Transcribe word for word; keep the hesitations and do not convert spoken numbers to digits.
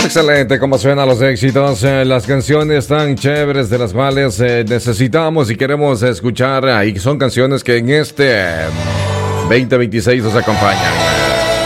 Excelente, como suenan los éxitos, eh, las canciones tan chéveres de las cuales eh, necesitamos y queremos escuchar, y son canciones que en este veinte veintiséis nos acompañan.